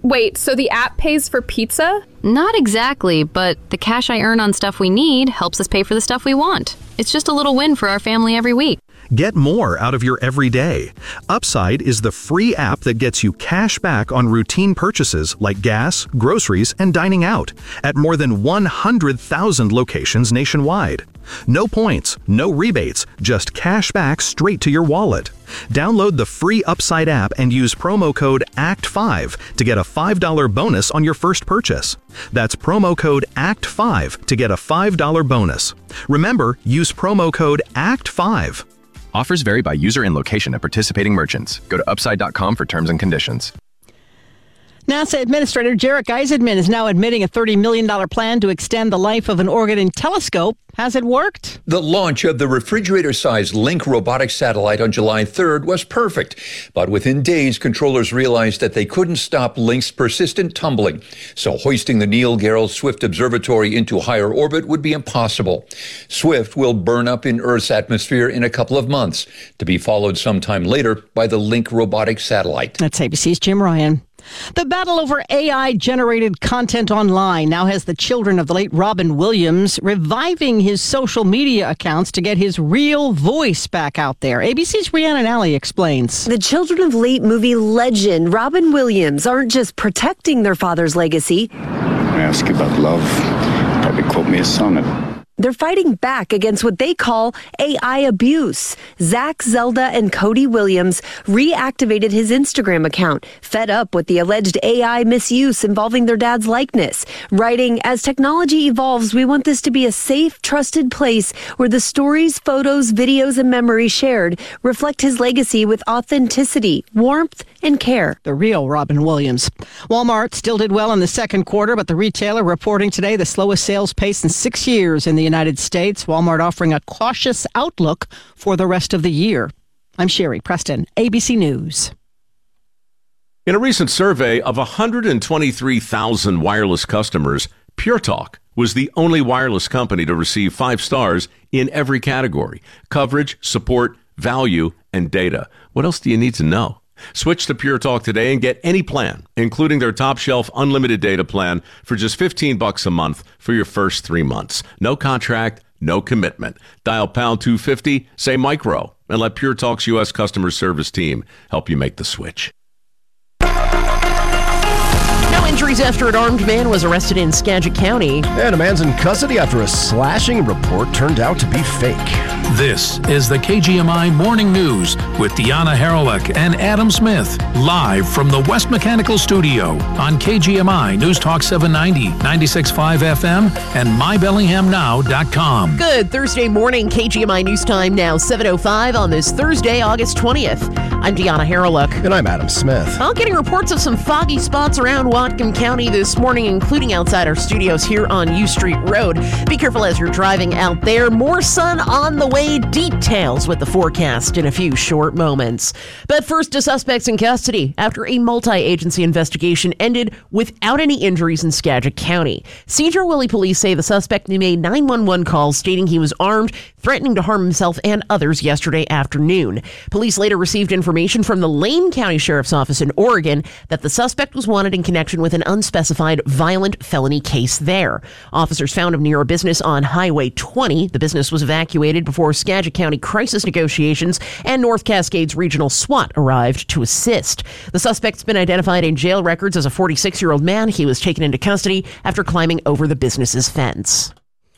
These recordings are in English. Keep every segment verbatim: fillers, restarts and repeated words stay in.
Wait, so the app pays for pizza? Not exactly, but the cash I earn on stuff we need helps us pay for the stuff we want. It's just a little win for our family every week. Get more out of your everyday. Upside is the free app that gets you cash back on routine purchases like gas, groceries, and dining out at more than one hundred thousand locations nationwide. No points, no rebates, just cash back straight to your wallet. Download the free Upside app and use promo code A C T five to get a five dollars bonus on your first purchase. That's promo code A C T five to get a five dollars bonus. Remember, use promo code A C T five. Offers vary by user and location at participating merchants. Go to upside dot com for terms and conditions. NASA Administrator Jarek Eisenman is now admitting a thirty million dollars plan to extend the life of an Oregon telescope. Has it worked? The launch of the refrigerator-sized Link robotic satellite on July third was perfect. But within days, controllers realized that they couldn't stop Link's persistent tumbling. So hoisting the Neil Gehrels Swift Observatory into higher orbit would be impossible. Swift will burn up in Earth's atmosphere in a couple of months, to be followed sometime later by the Link robotic satellite. That's A B C's Jim Ryan. The battle over A I-generated content online now has the children of the late Robin Williams reviving his social media accounts to get his real voice back out there. A B C's Rhiannon Alley explains. The children of late movie legend Robin Williams aren't just protecting their father's legacy. I ask you about love, probably quote me a sonnet. They're fighting back against what they call A I abuse. Zach, Zelda, and Cody Williams reactivated his Instagram account, fed up with the alleged A I misuse involving their dad's likeness, writing, "As technology evolves, we want this to be a safe, trusted place where the stories, photos, videos, and memories shared reflect his legacy with authenticity, warmth, and care." The real Robin Williams. Walmart still did well in the second quarter, but the retailer reporting today the slowest sales pace in six years in the United States. Walmart offering a cautious outlook for the rest of the year. I'm Sherry Preston, A B C News. In a recent survey of one hundred twenty-three thousand wireless customers, Pure Talk was the only wireless company to receive five stars in every category: coverage, support, value, and data. What else do you need to know? Switch to Pure Talk today and get any plan, including their top shelf unlimited data plan, for just fifteen bucks a month for your first three months. No contract, no commitment. Dial pound two fifty, say micro, and let Pure Talk's U S customer service team help you make the switch. Injuries after an armed man was arrested in Skagit County. And a man's in custody after a slashing report turned out to be fake. This is the K G M I Morning News with Deanna Haralick and Adam Smith, live from the West Mechanical Studio on K G M I News Talk seven ninety, ninety-six point five F M, and my bellingham now dot com. Good Thursday morning, K G M I News Time now, seven oh five on this Thursday, August twentieth. I'm Deanna Haralick. And I'm Adam Smith. Well, getting reports of some foggy spots around Whatcom County this morning, including outside our studios here on U Street Road. Be careful as you're driving out there. More sun on the way. Details with the forecast in a few short moments. But first, to suspects in custody after a multi-agency investigation ended without any injuries in Skagit County. Sedro-Woolley police say the suspect made nine one one calls stating he was armed, threatening to harm himself and others yesterday afternoon. Police later received information from the Lane County Sheriff's Office in Oregon that the suspect was wanted in connection with an unspecified violent felony case there. Officers found him near a business on Highway twenty. The business was evacuated before Skagit County crisis negotiations and North Cascades Regional SWAT arrived to assist. The suspect's been identified in jail records as a forty-six-year-old man. He was taken into custody after climbing over the business's fence.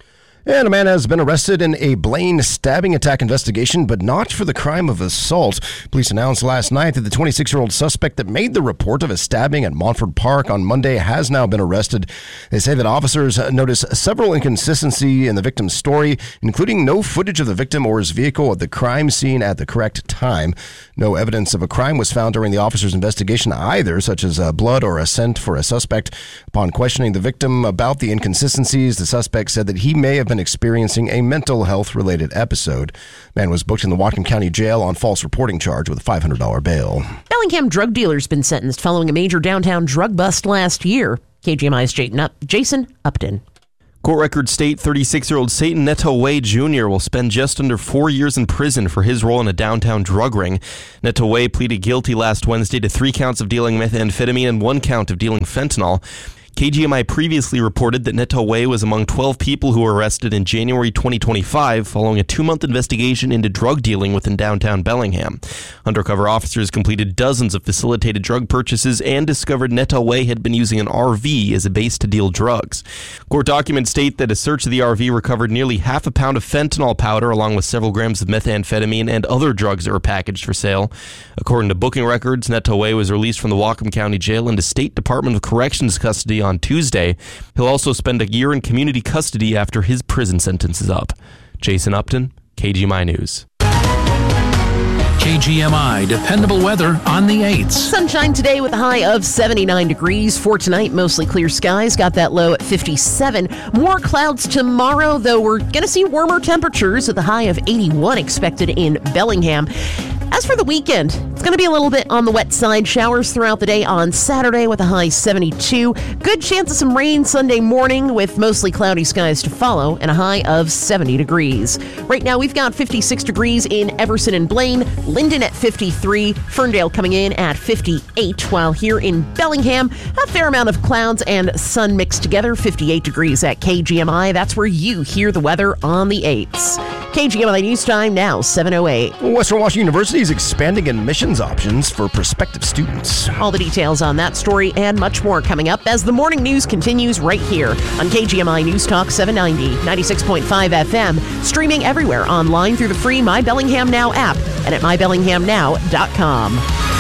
And a man has been arrested in a Blaine stabbing attack investigation, but not for the crime of assault. Police announced last night that the twenty-six-year-old suspect that made the report of a stabbing at Montford Park on Monday has now been arrested. They say that officers noticed several inconsistencies in the victim's story, including no footage of the victim or his vehicle at the crime scene at the correct time. No evidence of a crime was found during the officers' investigation either, such as uh, blood or a scent for a suspect. Upon questioning the victim about the inconsistencies, the suspect said that he may have been experiencing a mental health-related episode. Man was booked in the Whatcom County Jail on false reporting charge with a five hundred dollars bail. Bellingham drug dealer's been sentenced following a major downtown drug bust last year. K G M I's Jason Upton. Court records state thirty-six-year-old Satan Neto Way Junior will spend just under four years in prison for his role in a downtown drug ring. Neto Way pleaded guilty last Wednesday to three counts of dealing methamphetamine and one count of dealing fentanyl. K G M I previously reported that Neto Way was among twelve people who were arrested in January twenty twenty-five following a two-month investigation into drug dealing within downtown Bellingham. Undercover officers completed dozens of facilitated drug purchases and discovered Neto Way had been using an R V as a base to deal drugs. Court documents state that a search of the R V recovered nearly half a pound of fentanyl powder along with several grams of methamphetamine and other drugs that were packaged for sale. According to booking records, Neto Way was released from the Whatcom County Jail into State Department of Corrections custody on Tuesday. He'll also spend a year in community custody after his prison sentence is up. Jason Upton, K G M I News. K G M I dependable weather on the eights. Sunshine today with a high of seventy-nine degrees. For tonight, mostly clear skies. Got that low at fifty-seven. More clouds tomorrow, though we're going to see warmer temperatures with a high of eighty-one expected in Bellingham. As for the weekend, it's going to be a little bit on the wet side. Showers throughout the day on Saturday with a high seventy-two. Good chance of some rain Sunday morning with mostly cloudy skies to follow and a high of seventy degrees. Right now we've got fifty-six degrees in Everson and Blaine, Linden at fifty-three, Ferndale coming in at fifty-eight, while here in Bellingham, a fair amount of clouds and sun mixed together, fifty-eight degrees at K G M I. That's where you hear the weather on the eights. K G M I News Time now, seven oh eight. Western Washington University is expanding admissions options for prospective students. All the details on that story and much more coming up as the morning news continues right here on K G M I News Talk seven ninety, ninety-six point five F M, streaming everywhere online through the free My Bellingham Now app and at my bellingham now dot com.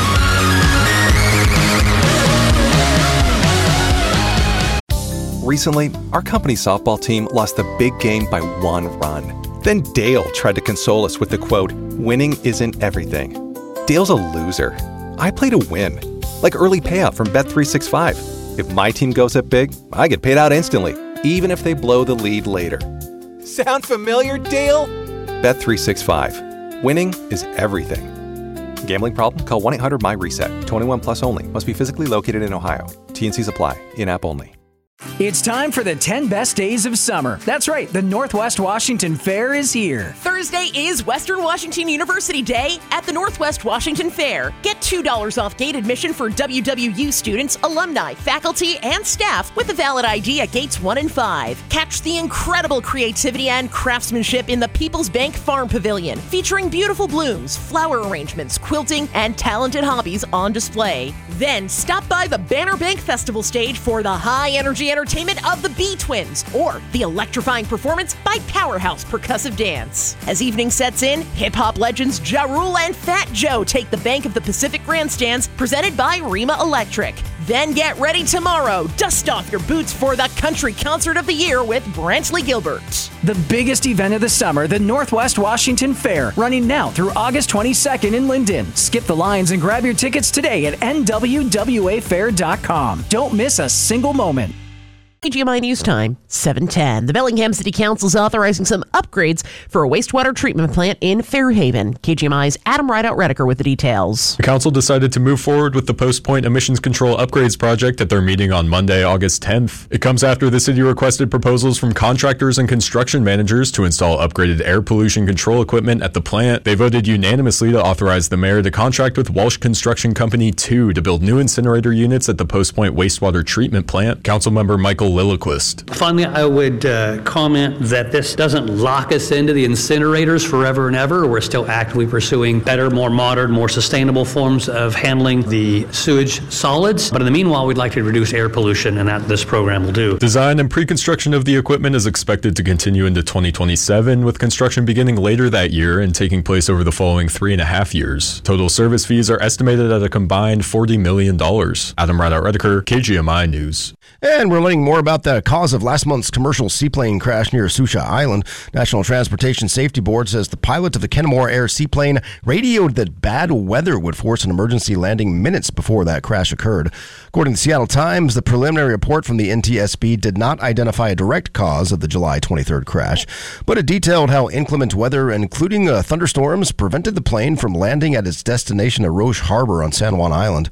Recently, our company's softball team lost the big game by one run. Then Dale tried to console us with the quote, "Winning isn't everything." Dale's a loser. I play to win, like early payout from Bet three sixty-five. If my team goes up big, I get paid out instantly, even if they blow the lead later. Sound familiar, Dale? Bet three sixty-five. Winning is everything. Gambling problem? Call one eight hundred my reset. twenty-one plus only. Must be physically located in Ohio. T and C's apply. In-app only. It's time for the ten best days of summer. That's right, the Northwest Washington Fair is here. Thursday is Western Washington University Day at the Northwest Washington Fair. Get two dollars off gate admission for W W U students, alumni, faculty, and staff with a valid I D at gates one and five. Catch the incredible creativity and craftsmanship in the People's Bank Farm Pavilion, featuring beautiful blooms, flower arrangements, quilting, and talented hobbies on display. Then stop by the Banner Bank Festival stage for the high-energy entertainment of the B-Twins, or the electrifying performance by Powerhouse Percussive Dance. As evening sets in, hip-hop legends Ja Rule and Fat Joe take the Bank of the Pacific Grandstands, presented by Rima Electric. Then get ready tomorrow. Dust off your boots for the Country Concert of the Year with Brantley Gilbert. The biggest event of the summer, the Northwest Washington Fair, running now through August twenty-second in Linden. Skip the lines and grab your tickets today at N W W A fair dot com. Don't miss a single moment. K G M I News Time, seven ten. The Bellingham City Council is authorizing some upgrades for a wastewater treatment plant in Fairhaven. K G M I's Adam Rideout-Redeker with the details. The council decided to move forward with the Post Point Emissions Control Upgrades project at their meeting on Monday, August tenth. It comes after the city requested proposals from contractors and construction managers to install upgraded air pollution control equipment at the plant. They voted unanimously to authorize the mayor to contract with Walsh Construction Company two to build new incinerator units at the Post Point Wastewater Treatment Plant. Councilmember Michael Lilliquist. Finally, I would uh, comment that this doesn't lock us into the incinerators forever and ever. We're still actively pursuing better, more modern, more sustainable forms of handling the sewage solids. But in the meanwhile, we'd like to reduce air pollution, and that this program will do. Design and pre-construction of the equipment is expected to continue into twenty twenty-seven, with construction beginning later that year and taking place over the following three and a half years. Total service fees are estimated at a combined forty million dollars. Adam Rideout-Redeker, K G M I News. And we're learning more about the cause of last month's commercial seaplane crash near Susha Island. National Transportation Safety Board says the pilot of the Kenmore Air seaplane radioed that bad weather would force an emergency landing minutes before that crash occurred. According to the Seattle Times, the preliminary report from the N T S B did not identify a direct cause of the July twenty-third crash, but it detailed how inclement weather, including uh, thunderstorms, prevented the plane from landing at its destination at Roche Harbor on San Juan Island.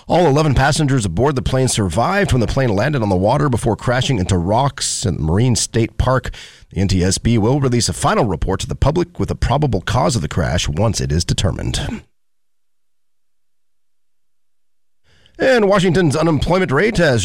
All eleven passengers aboard the plane survived when the plane landed on the water before crashing into rocks in the Marine State Park. The N T S B will release a final report to the public with the probable cause of the crash once it is determined. And Washington's unemployment rate has